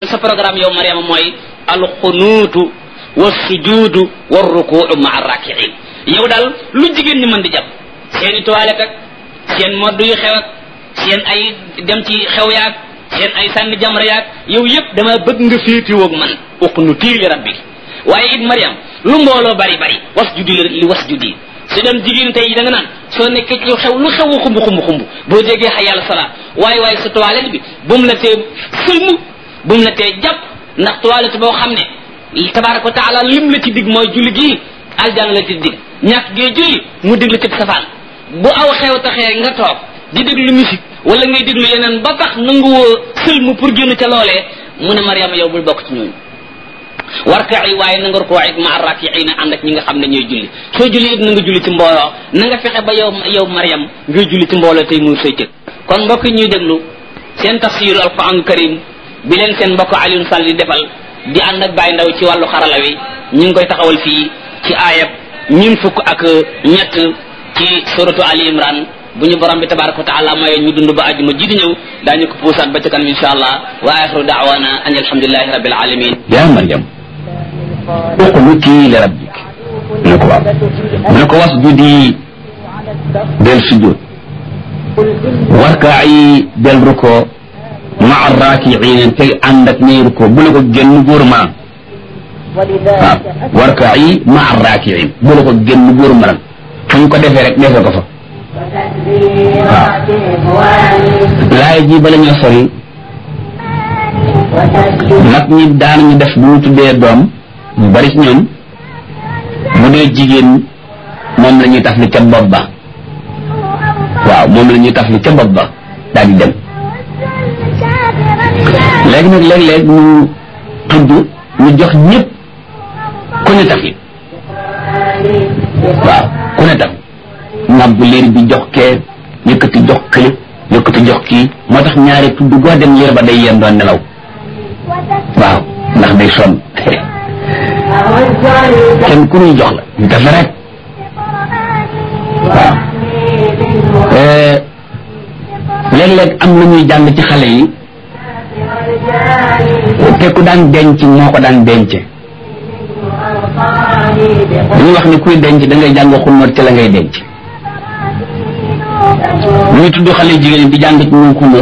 sa programme yow Mariama mooy alxunuutu wa sujuudu wa rukuu maa rakiin yow daal lu jigéen ñi mën di jàpp seeni toilette ak seen modd yu xew ak seen ay dem ci xew yaag seen ay sànni jamra yaag yow yëpp dama bëgg nga féetiwoog man uqnutii li rabbi waaye it Mariam lu mbooloo bari bari wasjudi li wasjudi su dem jigéen tey da nga naan soo nekkee ci xew lu xew xumb boo déggee xay yàlla salaat waaye sa toilette bi bu mu la tee sëlmu bu mu la tee jàpp ndax toilette boo xam ne tabaraka wa taala lim la ci dig mooy julli gii aljana la ci dig ñàkk gee julli mu dig la ci safaan bu aw xew taxee nga toog di déglu musique wala ngay déglu yeneen ba tax nanguwoo sëlmu pour génn ca loolee mu ne Mariama yow bul bokk ci ñooñu warka'i waaye na nga rukoo it ma arrakiina ànd ak ñi nga xam ne ñooy julli soo julli it na nga julli ci mbooloo na nga fexe ba yow Mariam ngay julli ci mbooloo tey muy say cëg kon mbokk ñuy déglu seen tafsiru alquran karim bi leen seen mbokk Alioune Sall di defal di ànd ak Baye Ndaw ci wàllu xarala wi ñu ngi koy taxawal fii ci aayab 23 ci suratu Ali Imran bu ñu borom bi tabaraka wa taala maye ñu dund ba àjjuma ji di ñëw daañu ko puusaat ba ca kanam insha allah wa axiru da'wana an alhamdulillahi rabbil alamin ya Maryam uqnuti li rabbik mu ne ko waaw mu ne ko wasjudi del sujud warka'i del ruko ma'a raki'in tey ànd ak ñay ruko bu la ko génn góor ma waaw warka'i ma'a raki'in bu la ko génn góor ma fu ñu ko defee rek defee ko fa waaw laay ji bala ñoo sori mag ñi daan ñu def bu ñu tuddee doom ñu bari ci ñoom bu dee jigéen moom la ñuy taf li ca bopp ba waaw moom la ñuy taf li ca bopp ba daal di dem léegi nag léeg-léeg ñu tudd ñu jox ñëpp ku ne taf li waaw ku ne taf nàmp liir bi jox kee yëkkati jox kële yëkkati jox kii moo tax ñaari tudd goo dem liir ba day yéen doon nelaw waaw ndax day sonn kenn ku ñuy jox la ñu def la rek waaw léeg-léeg am na ñuy jàng ci xale yi te ku daan denc moo ko daan denc dañuy wax ni kuy denc da ngay jàng xunóot ci la ngay denc ñuy tudd xale jigéen ñi di jàng ci ñoom xunóot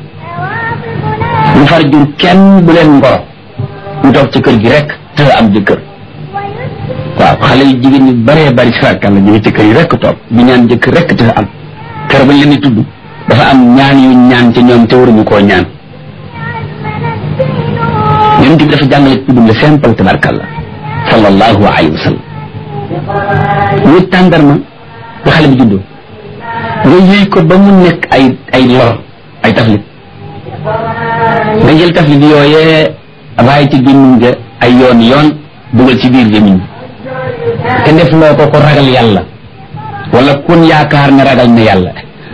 ñu far jur kenn bu leen ngoro ñu toog ci kër gi rek te am jëkkër waaw xale yu jigéen ñi bëree bëri si rakkan la jóge ci kër yi rek toog ñu ñaan jëkkër rek te am kër bañ leen di tudd dafa am ñaan yu ñaan ci ñoom te waruñu koo ñaan ñoom bi dafa jàngale tudd le simple tabarkalla sallallahu alayhi wa sallam ñu tàndarma ba xale bi juddoo nga yëy ko ba mu nekk ay lor ay taflit nga jël taflit yooyee raay ci gémmiñ ga ay yoon dugal ci biir gémmiñ te def loo ko ragal yàlla wala kun yaakaar ne ragal na yàlla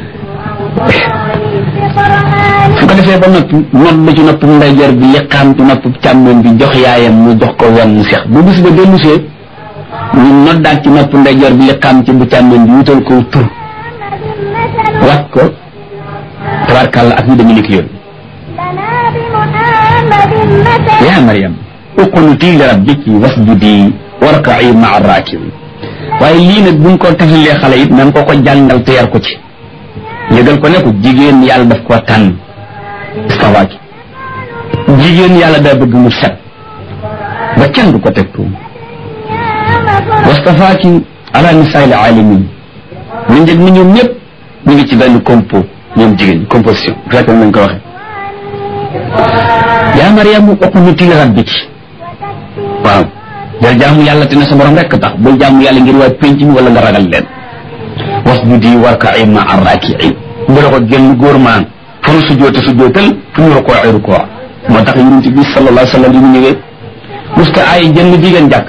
su ko defee ba noppi nodd ci nopp ndeyjoor bi liqaam ci nopp càmmoñ bi jox yaayam mu jox ko wenn mu seex bu bis ba dellusee ñu noddaat ci nopp ndeyjoor bi liqaam ci bu càmmoñ bi wutal ko tur wat ko tabarkàlla ak ñu demee ni ki yoon yaa Maryam uqnuti li rabbiki wasjudi warka'i ma'a raaki'in waaye lii nag buñ ko tafalee xale it nan ko jàngal te yar ko ci yëgal ko ne ko jigéen yàlla daf ko tànn istawaaki jigéen yàlla daa bëgg mu set ba kenn du ko teg tuum wastafaaki ala nisaa'il aalamiin ñu njëg ni ñoom ñëpp ñu ngi ci benn ñoom jigéen composition fekk nañ ko waxe yaa Maryamu uqnuti li rabbiki waaw del jaamu yàlla te ne sa borom rekk tax bul jaamu yàlla ngir waa penc mi wala nga ragal leen wasjudi warka'i ma'a raaki'iin bu la ko génn góor maan fu nu sujootal fu ñu rukoo moo tax yonent bi sallallahu alayhi wa sallam yi mu ñëwee musta ay jënn jigéen jàkk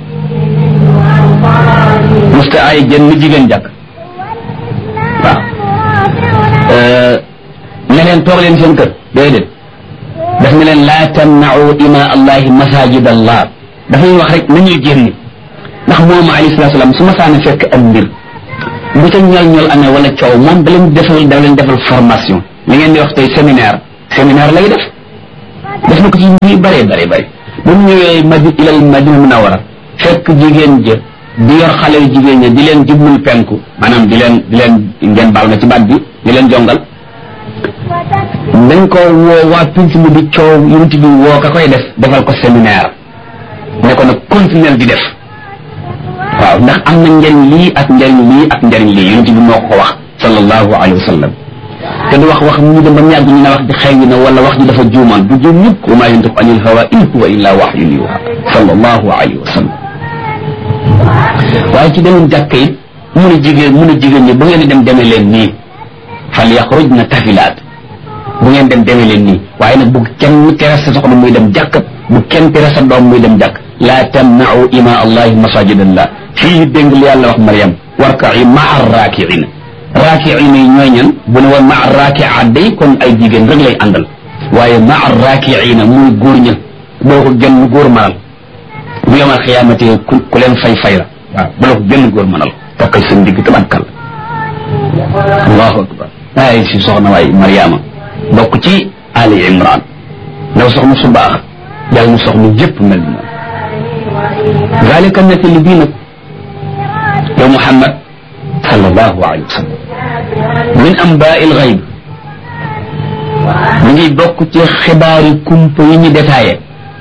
waaw ne leen toog leen seen kër déedéet daf ne leen laa tamna'u ima allahi masajid allah dafay wax rek nañuy génn ndax moom alayhi salaatu salaam su ma saana fekk am mbir bu ca ñol amee wala coow moom da leen defal formation li ngeen di wax tey séminaire lay def gis na ko ci ñuy bare bare bare bu mu ñëwee ilal Madina Munawwara fekk jigéen ja di yor xale yu jigéen ña di leen jublul penku maanaam di leen ngeen baal ma ci baat bi di leen jongal dañ ko woo waa pinc mi di coow yonent bi woo ka koy def defal ko séminaire ne ko nag continuer di def waaw ndax am na njariñ lii ak njariñ lii ak njariñ lii yonent bi moo ko wax sallallahu alayhi wa sallam te du wax ñu dem ba mu yàgg ñu ne wax ji xëy na wala wax ji dafa juumaan du juum ñëpp wa maa yantiqu anil hawa in huwa illa wahyun yuha sallallahu alayhi wa sallam waaye ci demoon jàkka it mun a jigéen ñi bu ngeen di dem demee leen nii fal yaxrujna tafilaat bu ngeen dem demee leen nii waaye nag bu kenn tere sa soxna muy dem jàkk bu kenn tere sa doom muy dem jàkk laa tamna'u ima allahi masajidallah fii dégg li yàlla wax Maryam warka'i ma'a raaki'in raaki'in yi ñooy ñan bu ne woon ma'a raaki'aat day kon ay jigéen rek lay àndal waaye ma'a raaki'in muy góor ña boo ko genn góor manal bu yomal xiyaamate ku leen fay la waaw bu la ko genn góor manal takkal seen digg tabankal allahu akbar ay si soxna waay Mariama bokk ci Ali Imran ndaw soxna su baax yàlla na soxna yëpp mel ni moom zalika nettali bii nag yow Muhammad sallallahu alayhi wa sallam min amba'il ghayb mu ngi bokk ci xibaari kumpa yi ñu détaillé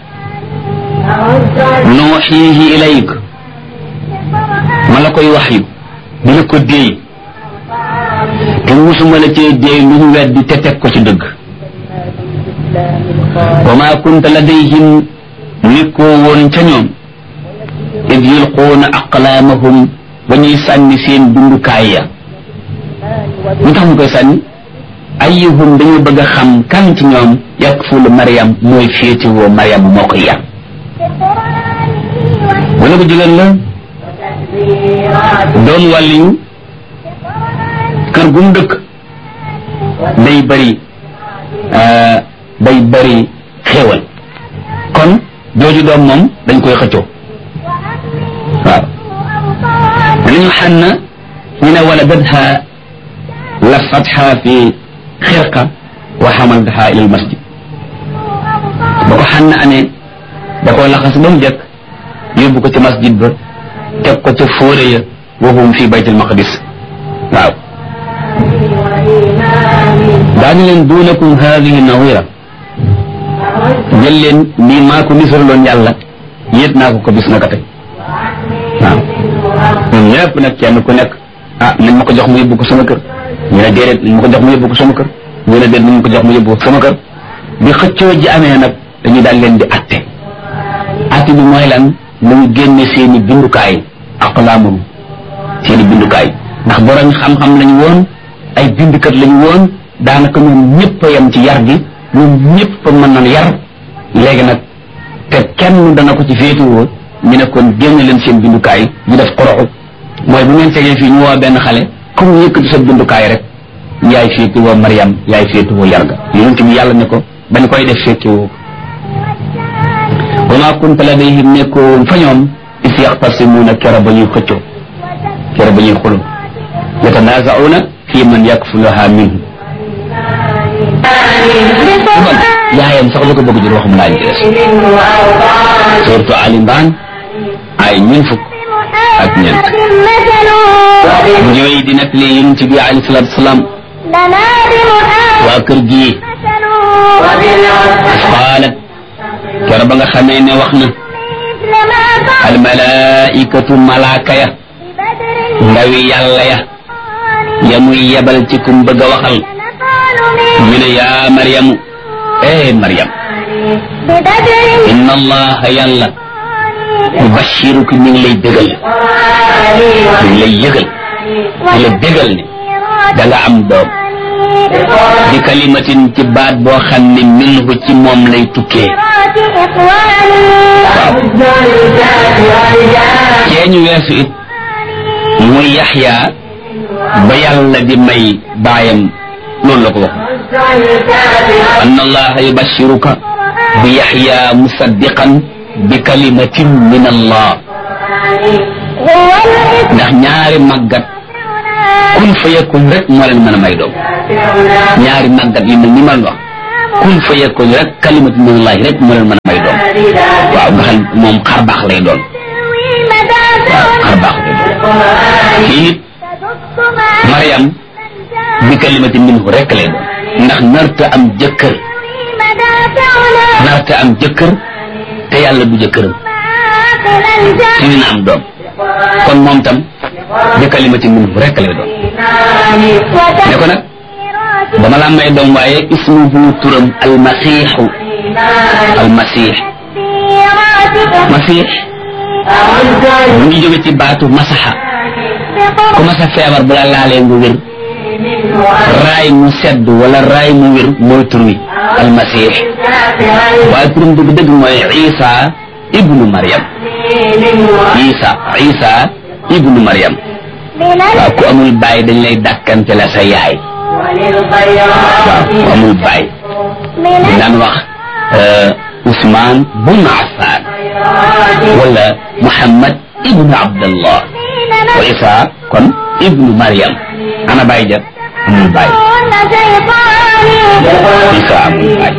nuuxiihi ilayk ma la koy wax yu di la ko déey te musuma la cee déey lu ñu weddi te teg ko ci dëgg wa maa kunta ladayhim nekkoo woon ca ñoom id yulquuna aqlaamahum ba ñuy sànni seen dundukaay ya ñu tax mu koy sànni ayyuhum dañoo bëgg a xam kan ci ñoom yakfulu Maryam mooy féetewoo Maryam moo koy yar wala ko jigéen la doon wàlliyu kër gu mu dëkk day bëri xéewal kon jooju doom moom dañ koy xëccoo waaw danañu xànn ñu ne waladatha lafatha fi xirqa wa xamaltaha ila al masjid ba ko xànn amee da koo laxas ba mu jëkk yóbbu ko ci masjid ba teg ko ca fóore ya wa hum fi bayt al maqdis waaw daañu leen duunakum haadihi nawira jël leen lii maa ko nisaraloon yàlla yéet naa ko bis naka tey waaw ñun ñëpp nag kenn ku nekk nañ ma ko jox mu yóbbu ko sama kër ñu ne déedéet nañ ma ko jox mu yóbbu ko sama kër ñu ne déedéet nañ ma ko jox mu yóbbu ko sama kër bi xëccoo ji amee nag dañuy daal leen di atte bi mooy lan nañu génne seen i bindukaay aqlaamum seen i bindukaay ndax borom xam-xam lañu woon ay bindukat lañu woon daanaka ñoom ñëpp a yem ci yar gi ñoom ñëpp a mën na yar léegi nag te kenn dana ko ci féetuwoo ñu ne kon génne leen seen bindukaay ñu def xoroxu mooy bu ngeen tegee fii ñu woo benn xale comme yëkkati sa bindukaay rek yaay féetuwoo Maryam yaay féetuwoo yar ga yonent bi yàlla ne ko bañ koy def féetuwoo wa maa kunta ladayhim nekkoo woon fa ñoom is yaxtasimuuna kera ba ñuy xëccoo kera ba ñuy xuloo yatanaazauna fi man yakfuluha minhu yaayam sax la ko bëgg jël waxum laa ñu des surtout Ali Imran ay ñun fukk ak ñeent ñooy di nettali yonent bi alayhi salaatu wasalaam waa kër gi qaalat kera ba nga xamee ne wax na al malaikatu malaaka ya ndawi yàlla ya muy yebal ci kum bëgg a waxal ñu ne yaa Maryamu Maryam inna allaha yàlla yubashiruki mi ngi lay bégal mi ngi lay yëgal di la bégal ne da nga am doom bi kalimatin ci baat boo xam ne minhu ci moom lay tukkee waaw cee ñu weesu it muy Yaxya ba yàlla di may baayam loolu la ko wax anna allaha yubashiruka bi Yaxya musaddiqan bi kalimatin min allah ndax ñaari màggat kun fa yakun rek moo leen mën a may doom ñaari màggat yu mel ni man wax kun fa yakun rek kalimatu minallahi rek moo leen mën a may doom waaw nga xam moom xar baax lay doon waaw xar baax lay doon kii it Mariam bi kalimati minhu rek lay doon ndax narta am jëkkër te yàlla du jëkkëram te dina am doom kon moom tam bi kalimati minhu rek lay doon ne ko nag dama la may doom waaye ismuhu turam almasiixu masix mu ngi jóge ci baatu masaxa ku masa feebar bu la laalee nga wér raay mu sedd wala raay mu wér mooy tur wi almasix waaye turam dëgg dëgg mooy isa ibnu Maryam isa ibnu Maryam waaw ku amul baay dañ lay dàkkante la sa yaay waaw ku amul baay daan wax Ousmane bun Affan wala Muhammad ibnu Abdallah wa isa kon ibnu Maryam ana baay ja amul baay isa amul baay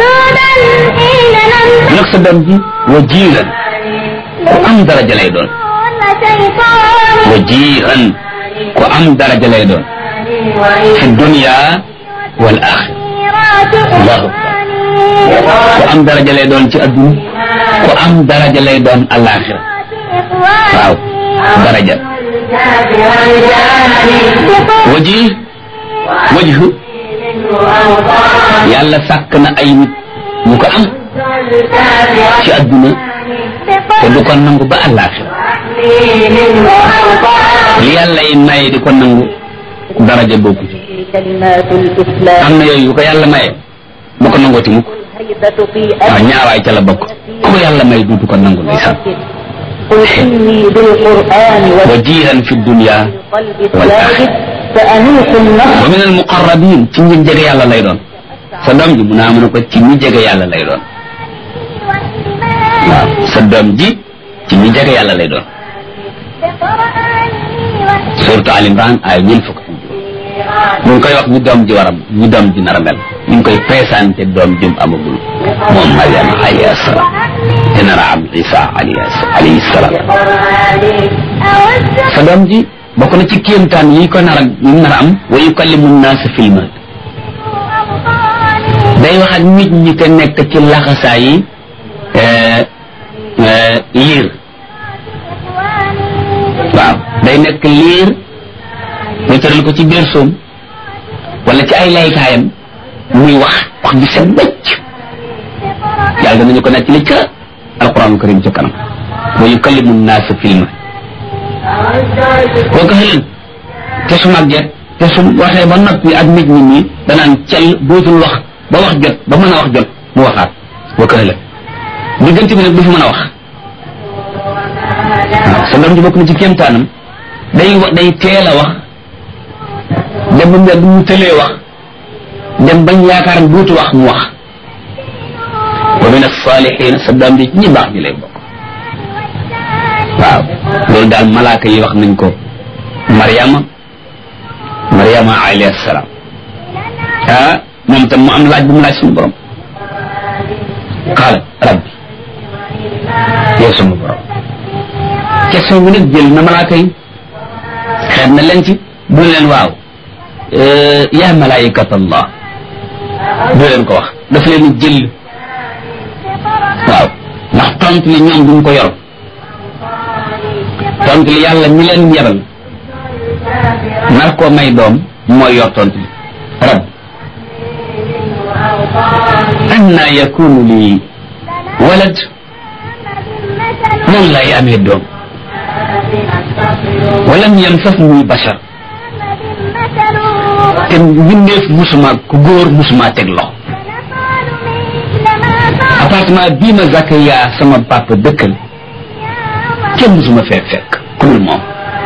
nag sa doom ji wajiiran ku am daraja lay doon wajiiran ku am daraja lay doon fi dunya wal axira allahu akbar ku am daraja lay doon ci adduna ku am daraja lay doon alaxira waaw daraja wajhu yàlla sàkk na ay nit ñu ko am ci adduna te du ko nangu ba alaxira li yàlla yi maye di ko nangu daraja bokku ci am na yooyu ko yàlla maye bu ko nangooti mukk waaw ñaawaay ca la bokk ku yàlla may duutu ko nangu ndeysaan wajihan fi dunya wal axira wa min al muqarrabin ci ñi jege yàlla lay doon sa doom ji mun naa mën a ko ci ñi jege yàlla lay doon waaw sa doom ji ci ñi jege yàlla lay doon surtout Al Imran ay ñeent fukk ñu ngi koy wax ñu doom ji waram ñu doom ji nar a mel ñu ngi koy présenté doom jum amagul moom Mariama alayhi salaam te nar a am Isa alayhi salaam sa doom ji bokk na ci kéemtaan yi ko nar a am wa yukallimu nnaas fil mahd day wax ak nit ñi te nekk ci laxasaa yi liir waaw day nekk liir ñu tëral ko ci biir soom wala ci ay laykaayam muy wax bi set bëcc yàlla danañu ko nekk li ca alquran karim ca kanam wa yukallimu nnaas fil mahd kooku xëlin te su màgget te su waxee ba noppi ak nit ñi danaan cel dootul wax ba wax jot ba mën a wax jot mu waxaat wa këla diggante bi nag du fi mën a wax waaw sa doom ji bokk na ci kéemtaanam day teel a wax dem ba mu tëlee wax dem bañ yaakaar ne duutu wax mu wax wa min as-salihin sa doom ji ñi baax ñi lay bokk waaw loolu daal malaaka yi wax nañ ko Mariama alayhi salaam moom tam mu am laaj bu mu laaj suñu borom qaala rabbi yow suñu borom question bi nag jël na malaaka yi xeet na leen ci bu leen waaw yaa malaayikat Allah du leen ko wax daf leen jël waaw ndax tontu li ñoom duñ ko yor tontu li yàlla mi leen yebal nar koo may doom mooy yor tontu li rab anna yakunu li walad noonu lay amee doom walam yamsasni bashar te mbindeef musuma ku góor musuma teg loxo appartement bii ma Zakaria sama papa dëkkal kenn musuma fee fekk ku dul moom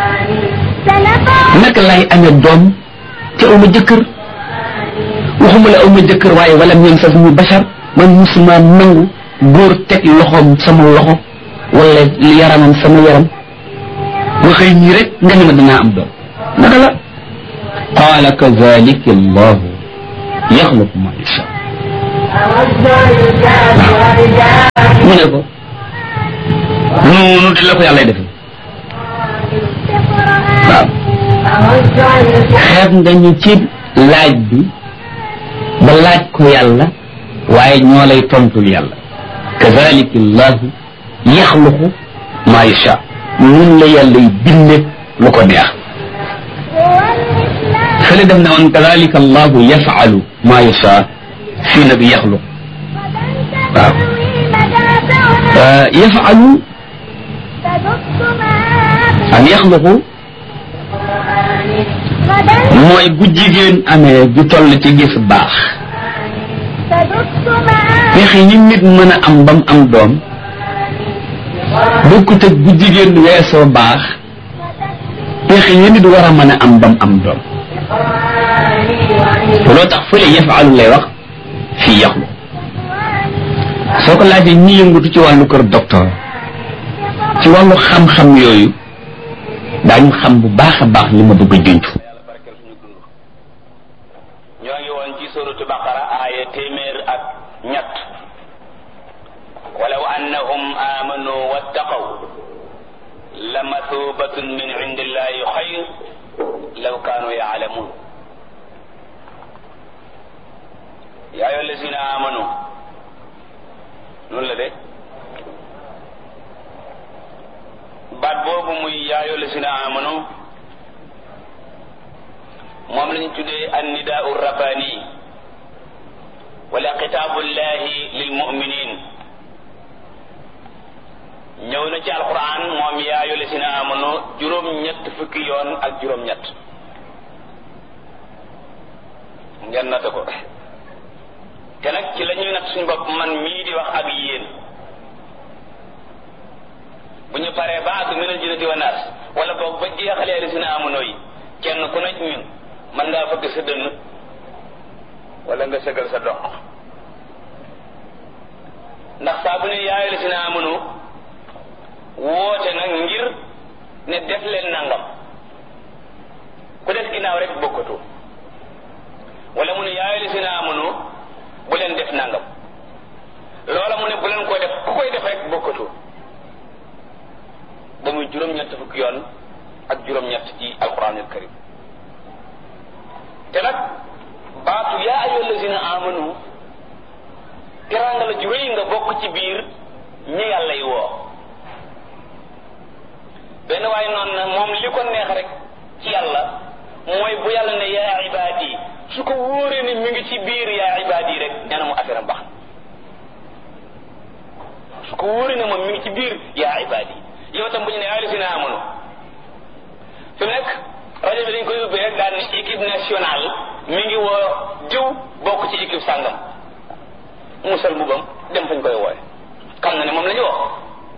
naka lay amee doom te aw ma jëkkër waxuma la aw ma jëkkër waaye wala ñoom sax ñu bachar man musuma nangu góor teg loxoom sama loxo wala yaramam sama yaram nga xëy ñii rek nga ne ma danaa am doom naka la qaala kazalika allahu yaxluqu ma yasha mu ne ko noonu di la ko yàlla defe waaw xeeb nga ñu ci laaj bi ba laaj ko yàlla waaye ñoo lay tontul yàlla kazalika allahu yaxluqu maa yasha nun la yàlla y binde lu ko neex fële dem na woon kazalika allahu yafalu maa yasha fii na bi yaxluq waaw yafalu ak yaxluqu mooy bu jigéen amee ju toll ci gis baax pexe yi nit mën a am bam am doom bokkut ak bu jigéen weesoo baax pexe yi nit war a mën a am bam am doom loo tax fële yafalu lay wax fii yaxlu soo ko laajee ñi yëngatu ci wàllu kër docteur ci wàllu xam-xam yooyu daañu xam bu baax a baax li ma bëgg a junj. ñoo ngi woon ci suratu baqara aaya téeméer ak ñett walaw annahum amanu wattaqaw la mathubatun min indillahi xayr law kaanu yaalamun yaa ayyuha allazina amanu noonu la de baat boobu muy yaa ayyuha allazina amanu moom lañu tuddee annidaau rabbani wala xitaabullahi lil muminin ñëw na ci alquran moom yaa ayyuha allazina amanu juróom-ñett fukki yoon ak juróom-ñett ngeen natt ko te nag ci la ñuy natt suñu bopp man mii di wax ak yéen bu ñu paree ba ak minal jinnati wa naas wala boog ba jeexalee allazina amanu yi kenn ku nekk ñun mën ngaa fëgg sa dënn wala nga sëgal sa dox ndax saa bu ne yaa ayyuha allazina amanu woote nag ngir ne def leen nangam ku def ginnaaw rek bokkatu wala mu ne yaa ayyuha allazina amanu bu leen def nangam loola mu ne bu leen ko def ku koy def rek bokkatu ba muy juróom-ñett fukki yoon ak juróom-ñett ci alquranul karim te nag baatu yaa ayyuha allazina amanu teraanga la ju rëy nga bokk ci biir ñi yàlla yi woo benn waaye noonu na moom li ko neex rek ci yàlla mooy bu yàlla ne yaa ibaadi su ko wóoree ne mi ngi ci biir yaa ibaadi rek nee na mu affaire am baax su ko wóoree ne moom mi ngi ci biir yaa ibaadi yow tam bu ñu ne yaa allazina amanu fi mu nekk rajo bi dañ koy ubbee rek daal ne équipe nationale mi ngi woo diw bokk ci équipe sàngam musal mbubam dem fañ koy wooye xam na ne moom la ñu woo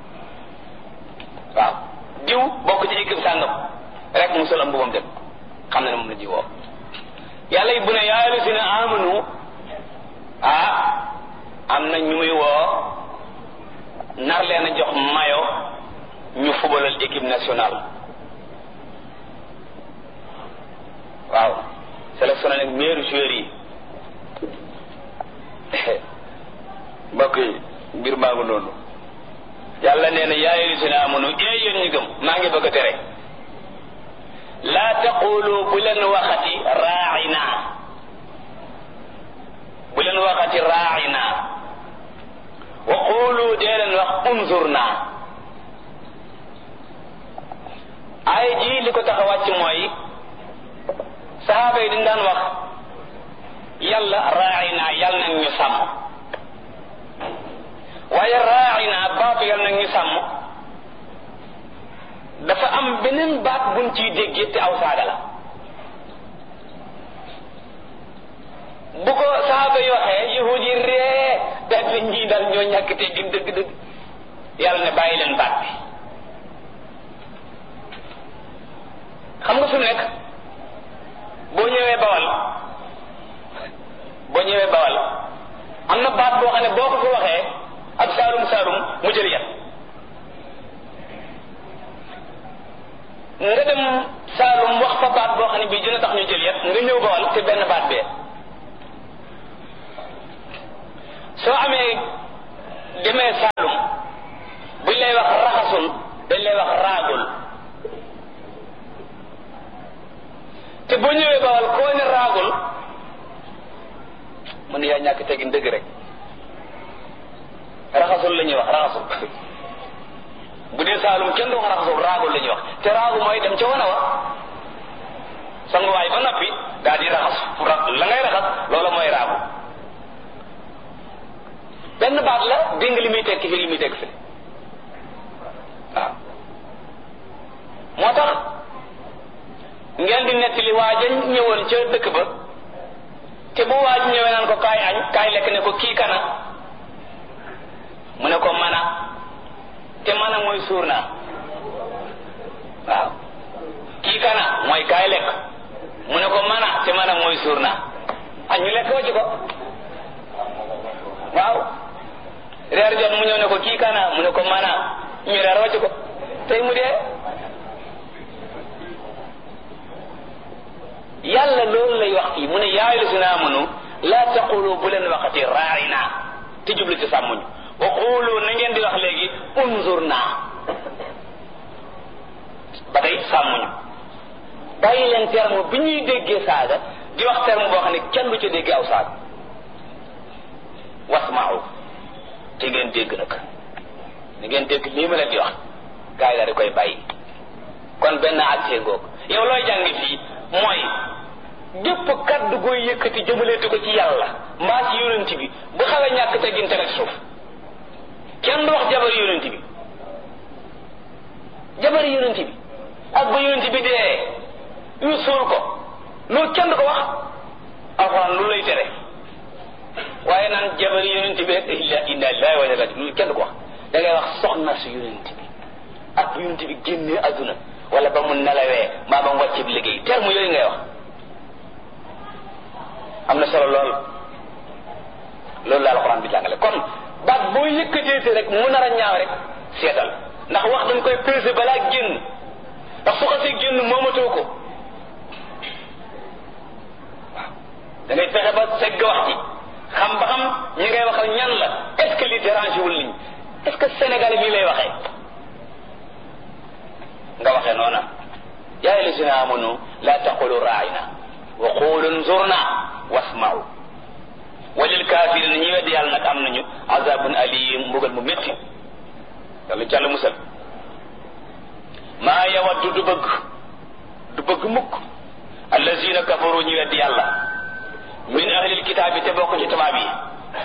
waaw diw bokk ci équipe sàngam rek musal am mbubam dem xam na ne moom la ñuy woo yàlla yi bu ne yaa allazina amanu am na ñu muy woo nar leen a jox mayo ñu fubalal équipe nationale waaw sélectionné nag meilleur joueur yi mbokk yi mbir maa ngi noonu yàlla nee na yaa ayyuha allazina amanu yéen ñu gëm maa ngi bëgg a tere laa taqulu bu leen waxati raa'ina bu leen waxati raa'ina wa qulu dee leen wax unzurna ay ji li ko tax a wàcc mooy sahaaba yi dañ daan wax yàlla raa'ina yàlla nag ñu sàmm waaye raa'ina baatu yàlla nag ñu sàmm dafa am beneen baat buñ ciy déggee te aw saaga la bu ko sahaaba yi waxee yahud yi ree daal di ñii daal ñoo ñàkk teggin dëgg-dëgg yàlla ne bàyyi leen baat bi xam nga fi mu nekk boo ñëwee bawal am na baat boo xam ne boo ko fi waxee ak saalum mu jël yat nga dem saalum wax fa baat boo xam ne bii dina tax ñu jël yat nga ñëw bawal te benn baat bee raxasul la ñuy wax raxasul bu dee Saalum kenn du wax raxasul raagul la ñuy wax te raagu mooy dem ca wana wa sanguwaay ba noppi daal di raxas la ngay raxas loola mooy raagu benn baat la dégg li muy tekki fi li muy tekki fi waaw moo tax ngeen di nettali waaja ñëwoon ca dëkk ba te bu waaj ñëwee naan ko kaay añ kaay lekk ne ko kii kana mu ne ko mana te mana mooy suur naa waaw kii kana mooy kaay lekk mu ne ko mana te mana mooy suur naa añ ñu lekk wacc ko waaw reer jot mu ñëw ne ko kii kana mu ne ko mana ñu reer wacc ko tey mu dee yàlla loolu lay wax fii mu ne yaa ayyuhallazina amanu laa taqulu bu leen waxati raa'ina te jublu ci sàmmuñu wa qulu na ngeen di wax léegi unzurna ba tey sàmmuñu bàyyi leen terme bi ñuy déggee saaga di wax terme boo xam ne kenn du ca déggee aw saaga wasma'u te ngeen dégg nag ni ngeen dégg lii ma leen di wax gaa yi daal di koy bàyyi kon benn accès ngoog yow looy jàngi fii mooy gépp kaddu gooy yëkkati jëmaleeti ko ci yàlla mbaa ci yonent bi bu xawee ñàkk teggin teg ci suuf kenn du wax jabari yonent bi jabari yonent bi ak ba yonent bi dee ñu suul ko loolu kenn du ko wax alxuraan lu lay tere waaye naan jabari yonent bi rek inna lillahi wa inna ilayhi raji'un loolu kenn du ko wax da ngay wax soxna su yonent bi ak bu yonent bi génnee adduna wala ba mu nelawee maa ba ngocc bi liggéey terme yooyu ngay wax am na solo lool loolu la alxuraan bi jàngale kon baat boo yëkkateete rek mu nar a ñaaw rek seetal ndax wax dañ koy peser balaa génn ndax su xasee génn moomatoo ko waaw da ngay fexe ba segg wax ji xam ba xam ñi ngay waxal ñan la est-ce que li dérange wul nit ñi est-ce que Sénégal lii lay waxee nga waxee noona yaa ayyuhallazina amanu la taqulu ra'ina wa qulu unzurna wasma'u walil kaafiriin ñi weddi yàlla nag am nañu azabun alim mbugal mu métti yàlla ci yàlla musal maa yawaddu du bëgg mukk allazina kafaru ñi weddi yàlla min ahlil kitaabi te bokk ci tubaab yi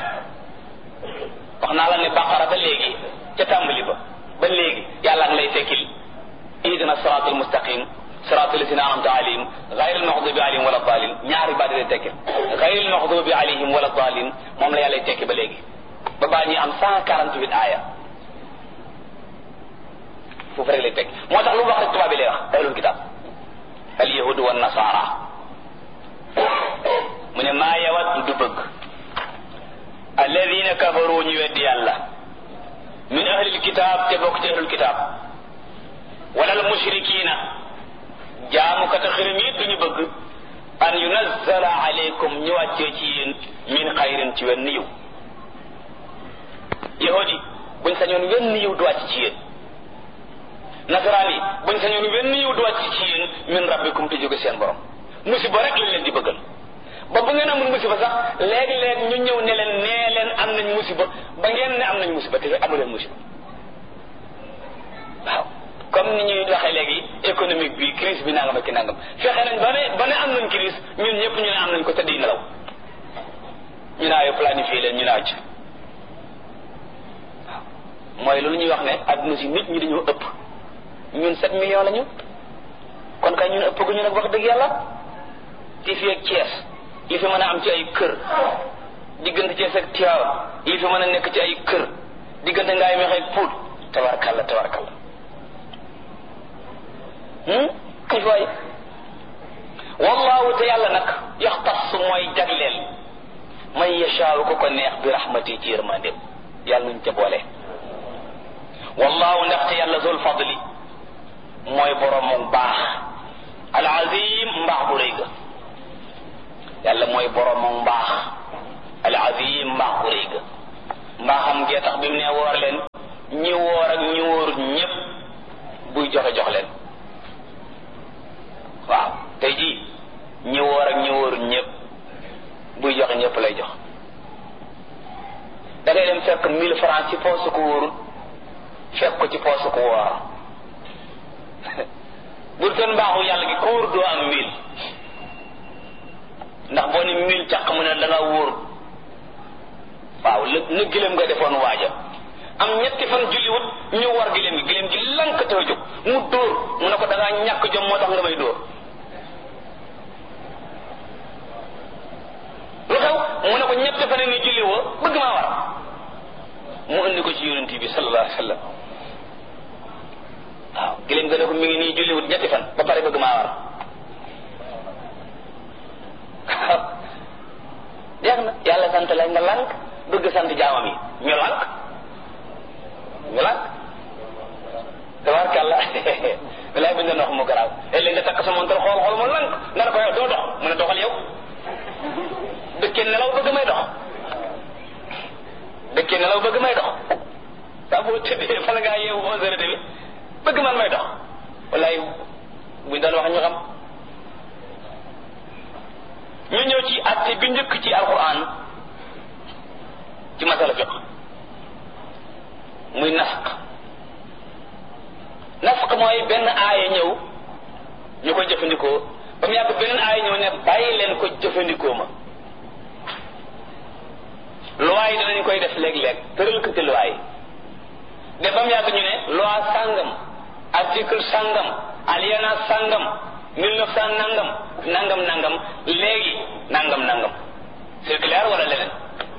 wax naa la ne baqara ba léegi ca tàmbali ba léegi yàlla ngi lay tekkil ihdina siraatal mustaqim siraatal lazina an'amta alayhim ghayril maghdubi alayhim wala daalin ñaari baat lay tekki ghayril maghdubi alayhim wala daalin moom la yàlla tekki ba léegi ba baa ñuy am 148 aaya foofu rek lay tekki moo tax lu mu wax rek tubaab bi lay wax ahlul kitaab al yahudu wan nasara mu ne maa yawaddu du bëgg alladina kafaru ñu weddi yàlla min ahlil kitaab te bokk ci ahlul kitaab wala al mushrikiina jaamukata xirim yi duñu bëgg an yunazzala alaykum ñu wàccee ci yéen min xayrin ci wenn yiw yahudi buñ sañoon wenn yiw du wàcc ci yéen nasaraan yi buñ sañoon wenn yiw du wàcc ci yéen min rabbikum te jóge seen borom musiba rek lañ leen di bëggal ba bu ngeen amul musiba sax léegi-léeg ñu ñëw ne leen nee leen am nañ musiba ba ngeen ne am nañ musiba te amu leen musiba waaw comme ni ñuy waxee léegi économique bi crise bi nangam ak ki nangam fexe nañ ba ne am nañ crise ñun ñëpp ñu ne am nañ ko te di nelaw ñu naa yo planifié leen ñu naa ci waaw mooy loolu ñuy wax ne adduna si nit ñi dañoo ëpp ñun 7 millions lañu kon kay ñun ëpp gu ñu nag wax dëgg yàlla ti fi ak Thiès li fi mën a am ci ay kër diggante Thiès ak Tivaouane li fi mën a nekk ci ay kër diggante ngaay meex ak Pout tabarkalla kay waay wallahu te yàlla nag yaxtas mooy jagleel man yashaaw ko neex bi rahmati ci yërmandeem yàlla nuñ ca boole wallahu ndaxte yàlla zul fadli mooy boroomu baax al azim mbaax bu rëy ga yàlla mooy boroomu mbaax al azim mbaax bu rëy ga mbaaxam gee tax bi mu ne woor leen ñi woor ak ñi wóor ñëpp buy joxe jox leen waaw tey jii ñi woor ak ñi wóor ñëpp buy joxe ñëpp lay jox da ngay dem fekk 1000 francs ci poosu ko wóorul fekk ko ci poosu ko wóor bu doon mbaaxu yàlla gi ko wóor doo am 1000 ndax boo ni 1000 càq mu ne da nga wóor waaw na gëlëm nga defoon waaja am ñetti fan julliwut ñu war gëlëm gi lank taw jóg mu dóor mu ne ko da ngaa ñàkk jom moo tax nga may dóor lu xew mu ne ko ñetti fan ni julli woo bëgg maa war mu indi ko ci yonent bi sallallahu alayhi wa sallam waaw gëlëm nga ne ko mi ngi nii julliwut ñetti fan ba pare bëgg maa war jeex na yàlla sant la nga lank bëgg sant jaamam yi ñu lank tabarkàlla bilaay bi nga wax mu garaaw léegi nga takk sa montar xool mu lank nga ne ko yow doo dox mu ne doxal yow dëkkee nelaw bëgg may dox saa boo tëddee fa la ngaa yeewu 11h bi bëgg man may dox wallaay buñ doon wax ñu xam. ñu ñëw ci àtte bi njëkk ci alquran ci masala fiq muy nasq mooy benn aaya ñëw ñu koy jëfandikoo ba mu yàgg beneen aaya ñëw ne bàyyi leen ko jëfandikoo ma loi yi danañ koy def léeg-léeg tëral ko ci loi yi de ba mu yàgg ñu ne loi sàngam article sàngam alinéa sàngam 1900 nangam léegi nangam c'est clair wala leneen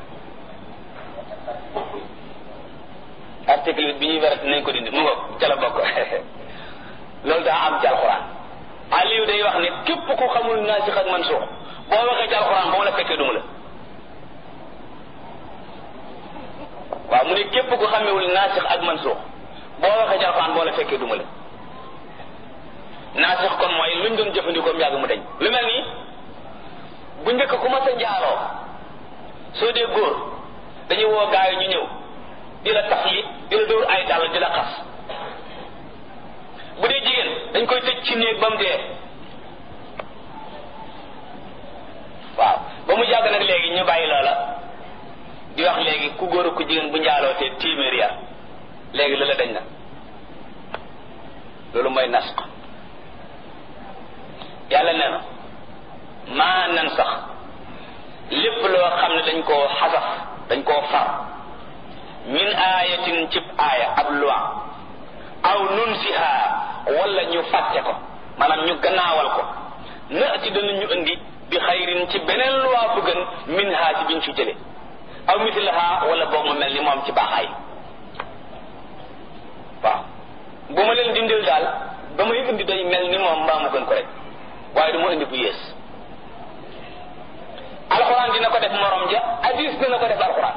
article bi ñuy wérat nañ ko dindi mu ngo ca la bokk loolu daa am ci alxuraan Aliou day wax ne képp ku xamul naasix ak mansuux boo waxee ci alxuraan ba mu la fekkee duma la waaw mu ne képp ku xamewul naasix ak mansuux boo waxee ci alxuraan boo la fekkee duma la naasix kon mooy luñ doon jëfandikoo mu yàgg mu dañ lu mel nii bu njëkk ku ma sa njaaloo soo dee góor dañuy woo gaay ñu ñëw di la tax yi di la dóor ay dàll di la xas bu dee jigéen dañ koy tëj ci néeg ba mu dee waaw ba mu yàgg nag léegi ñu bàyyi loola di wax léegi ku góor ku jigéen bu njaaloo te téeméer ya léegi loola dañ na loolu mooy nasq yàlla nee na maa nan sax lépp loo xam ne dañ koo xasaf dañ koo far min aayatin cib aaya ab loi aw nunsiha wala ñu fàtte ko maanaam ñu gannaawal ko naati danañu indi bi xayrin ci beneen loi bu gën min ha ci biñ fi jële aw mislaha wala boog mu mel ni moom ci baaxaay waaw bu ma leen dindil daal ba may indi day mel ni moom mbaa mu gën ko rek waaye du ma indi bu yées alxuraan dina ko def morom ja hadis dina ko def alxuraan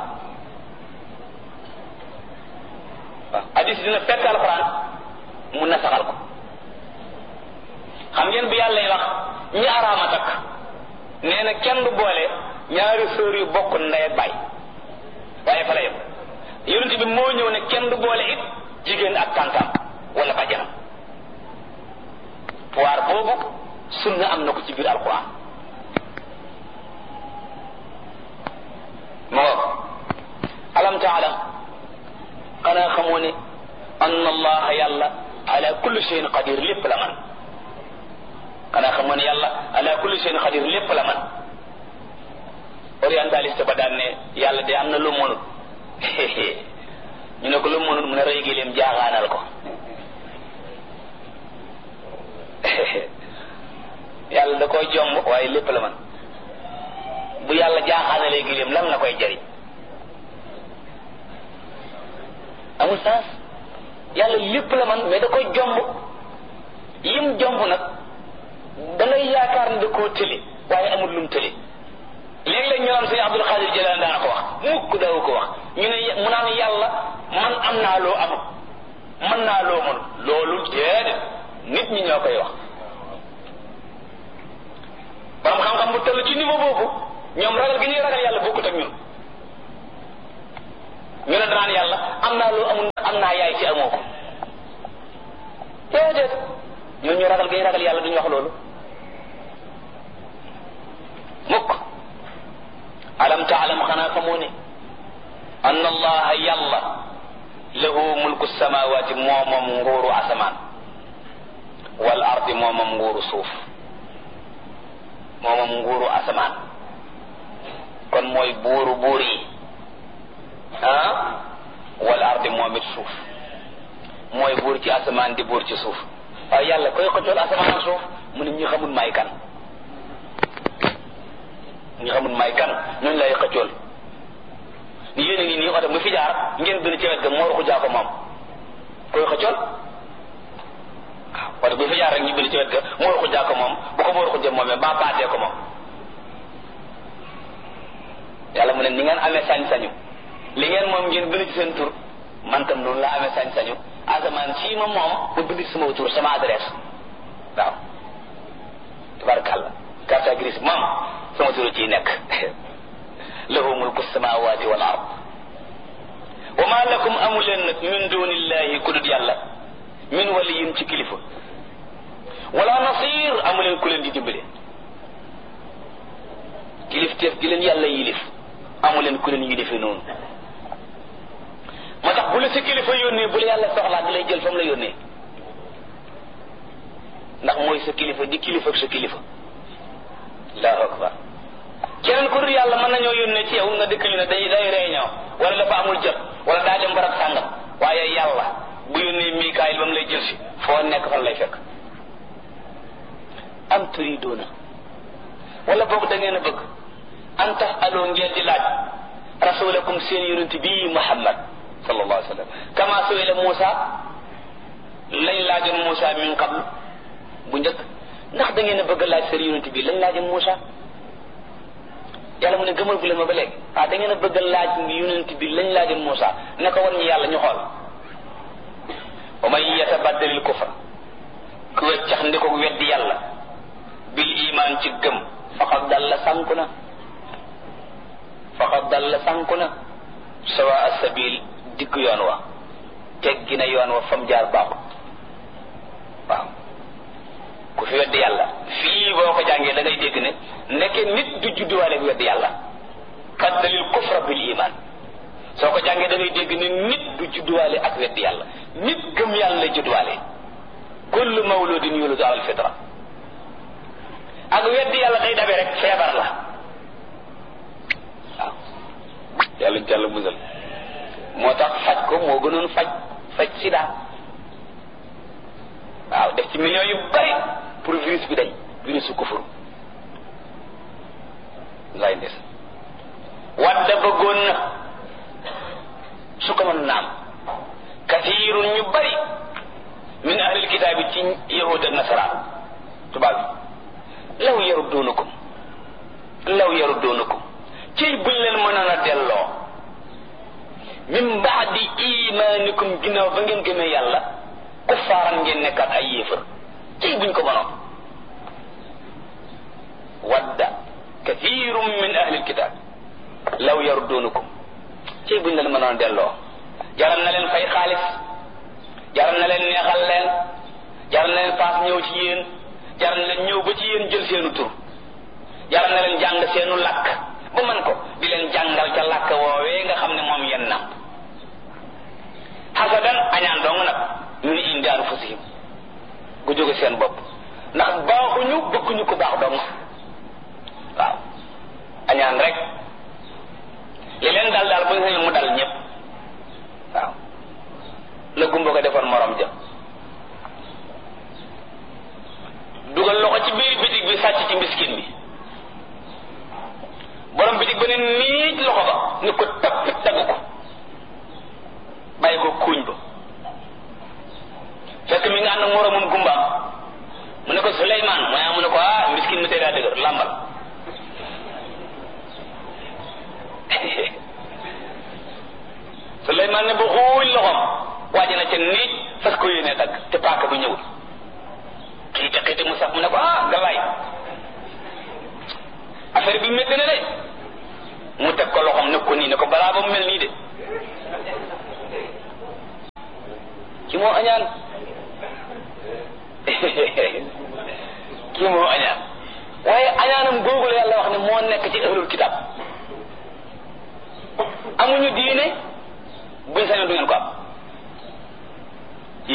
waaw hadis dina fekk alxuraan mu nasaxal ko xam ngeen bi yàlla wax ñi araama takk nee na kenn du boole ñaari sœur yu bokk ndey ak baay waaye fa la yem yonent bi moo ñëw ne kenn du boole it jigéen ak tàntaam wala bàjjanam pouvoir boobu sunna am na ko ci biir alquran moo alam taalam xanaa xamoo ne anna allaha yàlla ala kulli shay'in qadir lépp la man xanaa xamoo ne yàlla ala kulli shay'in qadir lépp la man orientaliste ba daan ne yàlla de am na lu mënut ñu ne ko lu mënut mu ne rëy gi leen jaaxaanal ko yàlla da koy jomb waaye lépp la man bu yàlla jaaxaanalee gileem lan la koy jariñ amul sens yàlla lépp la man mais da koy jomb yim jomb nag da ngay yaakaar ne da koo tële waaye amul lum tële léeg-léeg ñu naan sëñ Abdul Xaadir Jilaan daana ko wax mukk daawu ko wax ñu ne mu naan yàlla man am naa loo amul mën naa loo mënul loolu déedéet nit ñi ñoo koy wax borom xam-xam bu toll ci niveau boobu ñoom ragal gi ñuy ragal yàlla bokkut ak ñun ñu ne danaan yàlla am naa loo amul am naa yaay ci amoo ko déedéet ñoo ñu ragal gi ñuy ragal yàlla duñu wax loolu mukk alam taalam xanaa xamoo ne anna allaha yàlla samawati moomam nguuru asamaan wal ardi moomam nguuru suuf moomam nguuru asamaan kon mooy buuru buur yi wal ardi moom it suuf mooy buur ci asamaan di buur ci suuf waaye yàlla koy xëccool asamaan ak suuf mu ne ñi xamul may kan ñi xamul may kan ñooñu lay xëccool ni yéen a ngi nii oto mu fi jaar ngeen bind ci wet ga moo ruxu jaa ko moom koy xëccool waaw oto bu fi jaar rek ñu bind ci wet ga moo ruxu jaa ko moom bu ko moo ruxu jëm moomee ba baatee ko moom yàlla mu ne ni ngeen amee sañ-sañu li ngeen moom ngeen bind ci seen tur man tam noonu laa amee sañ-sañu asamaan sii ma moom ma bind ci sama tur sama adresse waaw tabarakàllah carte grise moom sama tur ciy nekk lahu mulku samawati wal ard wa ma lakum amuleen nag min dunillahi ku dut yàlla min waliyin ci kilifa wala nasir amuleen ku leen di dimbale kilifteef gi leen yàlla yilif amuleen ku leen yilife noonu moo tax bu la sa kilifa yónnee bu la yàlla soxlaa di lay jël fa mu la yónnee ndax mooy sa kilifa di kilifa ak sa kilifa allahu akbar keneen ku dul yàlla mën nañoo yónnee ci yow nga dëkk ñu ne day réunion wala dafa amul jot wala daa dem barab sàngam waaye yàlla bu yónnee Mikaayil ba mu lay jël si foo nekk fan lay fekk am turidoona wala boog da ngeen a bëgg an tasaloo ngeen di laaj rasulakum seen yonent bii Muhammad sallallahu alayhi wa sallam kama su'ila Muusa lañ laajoon Muusa min qabl bu njëkk ndax da ngeen a bëgg a laaj seen yonent bii lañ laajoon Muusa yàlla mu ne gëmal gu leen ma ba léegi da ngeen a bëgg a laaj yonent bi lañ laajoon Muusa ne ko wan ñu yàlla ñu xool wa man yatabaddalil kufra ku weccax ndi ko weddi yàlla bil iman ci gëm faqad dalla sànku na sawa asabil digg yoon wa teggi na yoon wa fam jaar baaxut waaw ku fi weddi yàlla fii boo ko jàngee da ngay dégg ne nekke nit du judduwaale ak weddi yàlla baddalil kufra bil iman soo ko jàngee da ngay dégg ne nit du judduwaale ak weddi yàlla nit gëm yàlla lay judduwaale kullu mawludin yuladu ala alfitra ak weddi yàlla day dabe rek feebar la waaw yàlla jàll musal moo tax faj ko moo gënoon faj sida waaw def ci millions yu bari pour virus bi dañ virus su kufur lay ndes wadda bëggoon na su ko mën na am kathirun ñu bari min ahlil kitaabi ci yahud ak nasaraan tubaab bi law yaruddunakum ci buñ leen mënoon a delloo min baadi imanikum ginnaaw ba ngeen gëmee yàlla kuffaaran ngeen nekkaat ay yéefar ci buñ ko mënoon wadda kathirun min ahlil kitaab law yaruddunakum ci buñ leen mënoon a delloo jaral na leen fay xaalis jaral na leen neexal leen jaral na leen paas ñëw ci yéen jaral na leen ñëw ba ci yéen jël seenu tur jaral na leen jàng seenu làkk ba man ko di leen jàngal ca làkk woowee nga xam ne moom yenn na xasadan añaan dong nag ñu ni indi anfusihim gu jóge seen bopp ndax baaxuñu bëgguñu ko baax dong waaw añaan rek li leen daal bu ñu mu dal ñëpp waaw la gumba ko defoon morom ja dugal loxo ci biir bitig bi sàcc ci miskin bi borom bitig ba ne niij loxo ba ni ko tappit dagg ko bàyyi ko kuuñ ba fekk mi nga ànd ak moromum gumbaam mu ne ko Suleymaan mu ne ko miskin mi tey daa dëgër làmbal Suleymaan ne ba xuuñ loxom waaji na ca niij fas ko yéene dagg te paaka bi ñëwul xiite mu sax mu ne ko galaay affaire bi métti na de mu teg ko loxom ne ko nii ne ko balaa ba mu mel nii de ki moo añaan kii moo añaan waaye añaanam googu la yàlla wax ne moo nekk ci ahlul kitab amuñu diine buñ sañoon du ngeen ko am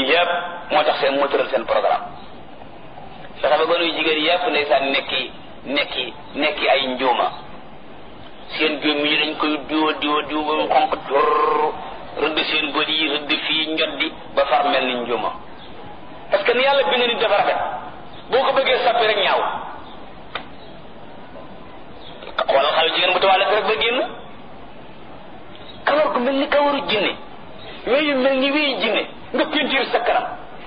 yëpp moo tax seen moo tëral seen programme fexe ba gone yu jigéen yëpp ndeysaan nekki ay njuuma seen gémm yi dañ koy diwa ba mu xonq tur rëdd seen bët yi rëdd fii njoddi ba far mel ni njuuma parce que ni yàlla bind nit dafa rafet boo ko bëggee soppi rek ñaaw xoolal xale jigéen bu tawaale rek ba génn kawar gu mel ni kawaru jinne weyu mel ni weyu jinne nga peinture sa kanam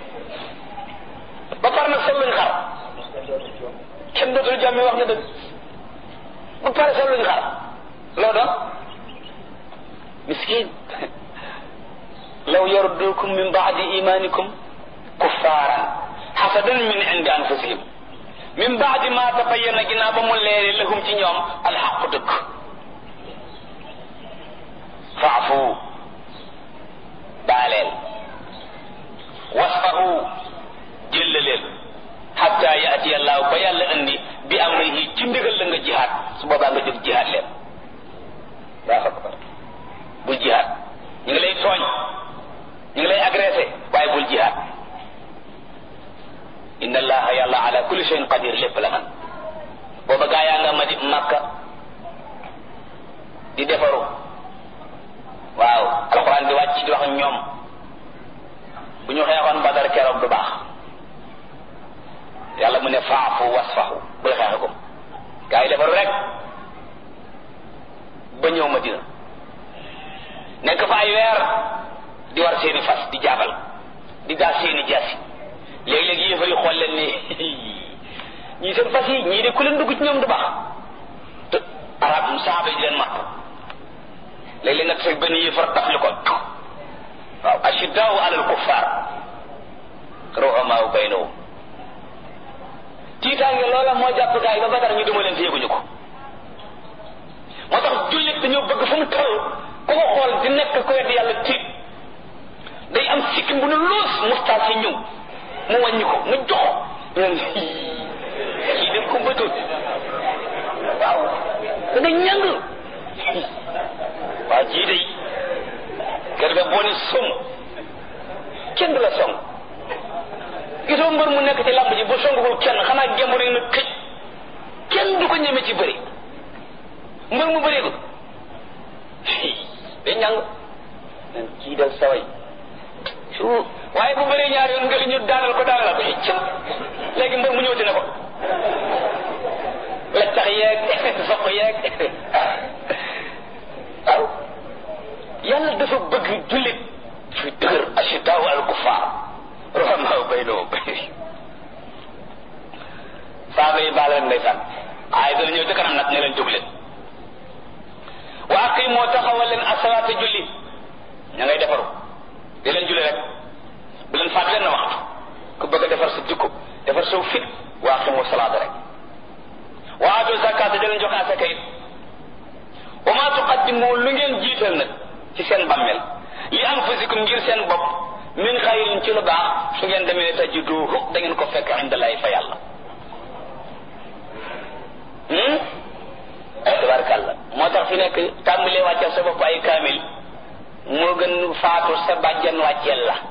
ba pare nag sol luñ xar kenn dootul jàmmi wax na dëgg ba pare sol luñ xar loo doon miskin law yardukum min baadi imanikum kuffaaran hasadan min indi anfusihim min baadi ma tabayyana ginnaaw ba mu leere lahum ci ñoom alxaqu dëgg faafu baaleel wasfahu jëllaleel hatta yaati allahu ba yàlla andi bi amrihi ci ndigal la nga jihaad su boobaa nga jóg jihaad leen daa fa ko bul jihaad ñu ngi lay tooñ ñu ngi lay agressé waaye bul jihaad inna allaha yàlla ala kulli shay'in qadir lépp la man booba gaa yaa nga madi makka di defaru waaw alquran di wàcc di wax ak ñoom bu ñu xeexoon badar keroog du baax yàlla mu ne faafu wasfahu bul xeexagum gaa yi defaru rek ba ñëw madina nekk fa ay weer di war seeni fas di jaabal di daa seeni jaasi léeg-léeg yéefar yi xool leen ni ñii seen fas yi ñii de ku leen dugg ci ñoom du baax te arab saaba yi di leen matt léeg-léeg nag fekk benn yéefar tafli ko waaw ashiddaau alal kuffar ruhamaa baynahum tiitaange loola moo jàpp gaa yi ba Badar ñu duma leen te yëguñu ko moo tax jullit dañoo bëgg fu mu toll ku ko xool di nekk ku wedd yàlla tiit day am sikkim bu nu loos mustaas yi ñëw mu wàññi ko mu jox kii def ko bëtul waaw da nga ñàng waa jii day kër ga boo ne som kenn du la song gisoo mbër mu nekk ci làmb ji bu songul kenn xanaa gemb rek na këj kenn du ko ñeme ci bëri mbër mu bëree ko day ñàng nen kii dal saway su waaye bu bëree ñaar yoon nga li ñu daanal ko ko ci léegi mbër mu ñëwti ne ko la tax yeeg soq yeeg waaw yàlla dafa bëgg jullit fi dëgër ashiddaau al kuffar ruhamaa baynahum saaba yi baal leen ndeysaan ay dana ñëw ca kanam nag ne leen jóg leen wa aqimoo taxawal leen asalaata julli ña ngay defaru di leen julli rek bu leen faat leen na waxtu ku bëgg a defar sa jikko defar saw fit wa aqimoo salaata rek wa aatu zakaata di leen joxe asaka it wa ma tuqaddimu lu ngeen jiital nag ci seen bammel li anfusikum ngir seen bopp min xayrin ci lu baax su ngeen demee tajiduhu da ngeen ko fekk indallahi fa yàlla tabarkàlla moo tax fi nekk tàmbalee wàcceel sa bopp ay kaamil moo gën faatu sa bàjjan wàcceel la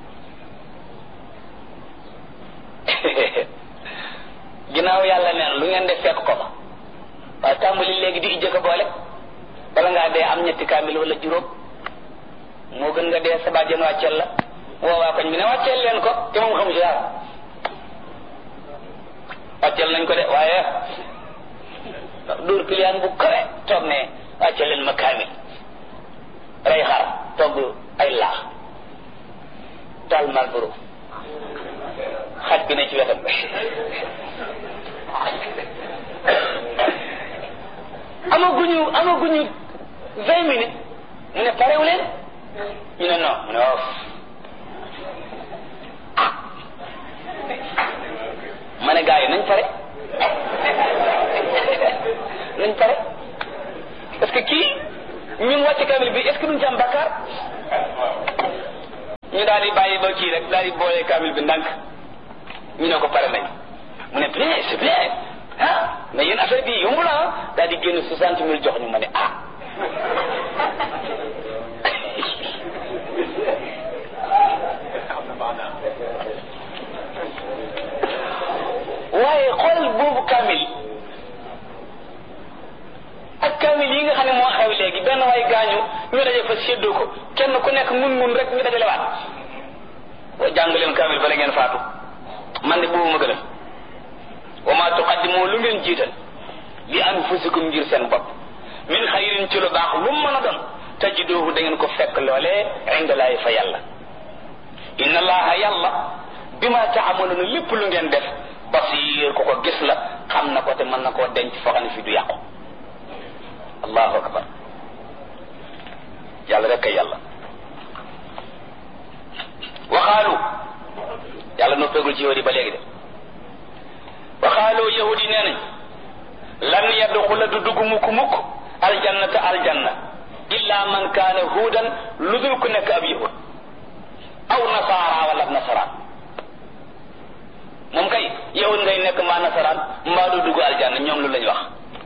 ginnaaw yàlla neen lu ngeen def fekk ko fa waaye tàmbali léegi di ijjëkk boole bala ngaa dee am ñetti kaamil wala juróom moo gën nga dee sa bàjjan wàcceel la woowaa koñ bi ne wàcceel leen ko te moom xamu ci dara wàcceel nañ ko de waaye dóor piliyaan bu kawe toog ne wàcceel leen ma kaamil rey xar togg ay laax taal malboro xaj bi ne ci wetam amaguñu 20 minutes mu ne parewu leen ñu ne non mu ne waaw ma ne gars yi nañ pare nañ pare parce que kii ñun wàcc kamil bi est-ce que duñ ci am bakkaar ñu daal di bàyyi ba kii rek daal di boolee kamil bi ndànk ñu ne ko pare nañ mu ne bien c'est bien ah mais yéen affaire bi yomb la daal di génn 60 000 jox ñu ma ne ah ku nekk ngun rek ñu dajalewaat boo jàng leen kaamil bala ngeen faatu man de boobu ma gënal wa ma tuqaddimu lu ngeen jiital li anfusikum ngir seen bopp min xayrin ci lu baax lu mën a doon tajiduhu da ngeen ko fekk loolee indallaahi fa yàlla inna allaha yàlla bima ta'maluna lépp lu ngeen def basir ko ko gis la xam na ko te mën na koo denc foo xam ne fi du yàqu allahu akbar yàlla rek kay yàlla waxaalu yàlla noppeegul ci yahudi ba léegi de waxaalu yahudi nee nañ lan yadxula du dugg mukk aljannata aljanna illa man kaana huudan lu dul ku nekk ab yahud aw nasaara wala nasaraan moom kay yahud ngay nekk mbaa nasaraan mbaa du dugg aljanna ñoom lu lañ wax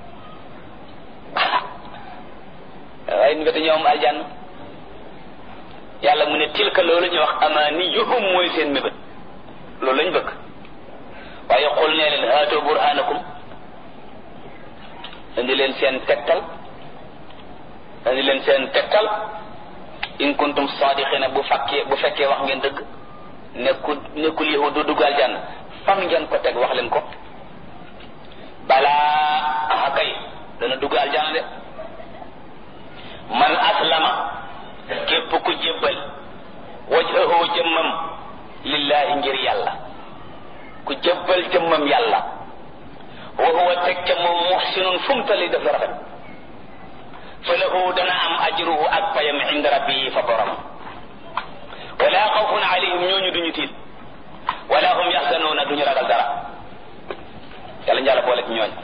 waaye ni nga te ñoom aljanna yàlla mu ne tilka loolu ñu wax amaniyuhum mooy seen mébét loolu lañ bëgg waaye xul nee leen haatoo burhanakum indi leen seen tegtal in kuntum sadiqina bu fekkee wax ngeen dëgg nekkul yahud du dugg aljanna fan ngeen ko teg wax leen ko balaa aha kay dana dugg aljanna de man aslama képp ku jébbal wajhahu jëmmam lillahi ngir yàlla ku jébbal jëmmam yàlla wa huwa teg ca moom muhsinun fumtali def la rafet fa lahu dana am ajruhu ak payam inda rabbihi fa borom wala xawfun alayhim ñooñu duñu tiit wala hum yaxzanuuna duñu ragal dara yàlla njàlla boole ci ñooñ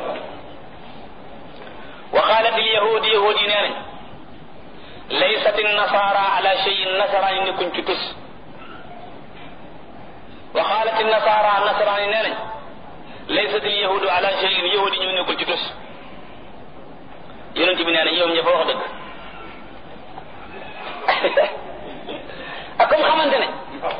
wa qalat al yahudi yahudi nee nañ laysat an-nasara ala shay'in nasaraan yi nekkuñ ci tus wa qalat an-nasara nasaraan yi nee nañ laysat al-yahudu ala shay'in yahudi ñu nekkul ci tus yonent bi nee na ñoom ñëpp wax dëgg ak comme xamante ne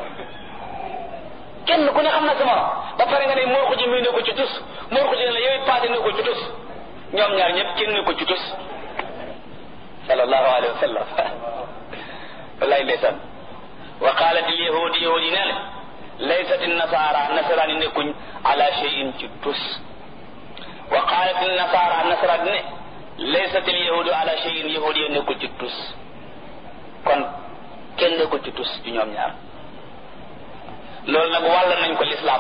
kenn ku ne xam na sama ba pare nga ne moo ko ji muy nekkul ci tus moo ko ji ne la yow paase nekkul ci tus ñoom ñaar ñëpp kenn nekkul ci tus sallallahu alayhi wa sallam wallahi ndeysaan wa qalat al yahudi yahudi nee na laysat an nasara nasaraan yi nekkuñ ala shay'in ci tus wa qalat an nasara nasaraan ne laysat al yahudu ala shay'in yahudi yi nekkul ci tus kon kenn nekkul ci tus ci ñoom ñaar loolu nag wàll nañ ko lislaam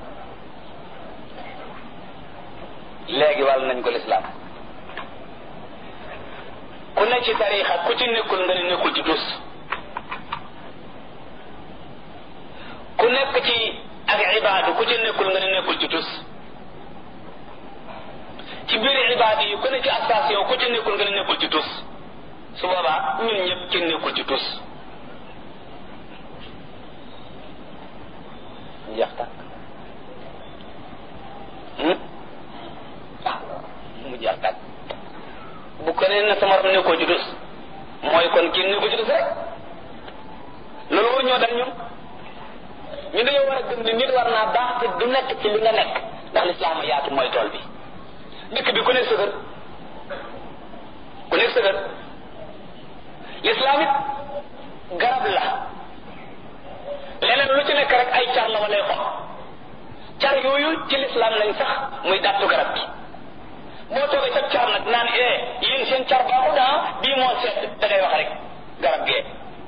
léegi wàll nañ ko lislaam ku nekk ci tariixa ku ci nekkul nga ne nekkul ci tus ku nekk ci ak ibaadu ku ci nekkul nga ne nekkul ci tus ci biir ibaadu yi ku nekk ci station ku ci nekkul nga ne nekkul ci tus su boobaa ñun ñëpp kenn nekkul ci tus jeex tàkk mu jeex tàkk bu ko nee na sama ram nekkoo ci tus mooy kon kii nekkoo ci tus rek loolu war ñoo dal ñun ñu dañoo war a gëm ni nit war naa baax te du nekk ci li nga nekk ndax lislaam yaatu mooy tool bi dëkk bi ku nekk sëgër lislaam it garab la leneen lu ci nekk rek ay car la walay xob car yooyu ci lislaam lañ sax muy dàttu garab gi boo toogee sa car nag naan yéen seen car baaxu bii moo seet da ngay wax rek garab gee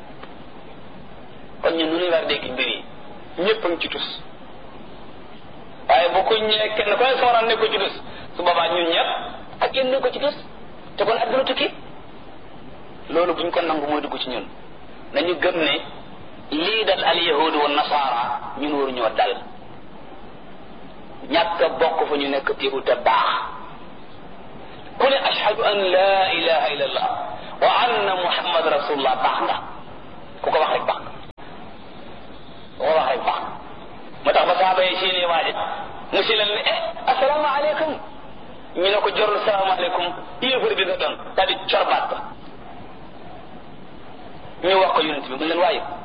kon ñun nu ñuy war a dégg mbir yi ñëpp a ngi ci tus waaye bu ko ñëwee kenn ko ne sama ne ko ci tus su boobaa ñun ñëpp ak kenn ne ko ci tus te kon adduna tukki loolu buñ ko nangu mooy dugg ci ñun nañu gëm ne lii dal al yahudu wa nasaara ñun waru ñoo dal ñàkk a bokk fa ñu nekk téebu te baax ku ne ashhadu an la ilaha illa allah wa anna muhammad rasulullah baax nga ku ko wax rek baax nga wax rek baax moo tax ba saaba yi seeni waaje mu si leen ne assalaamu aleykum ñu ne ko jorul salaamu aleykum yéefar bi nga doon daal di corbaat ba ñu wax ko yonent bi mu leen waaye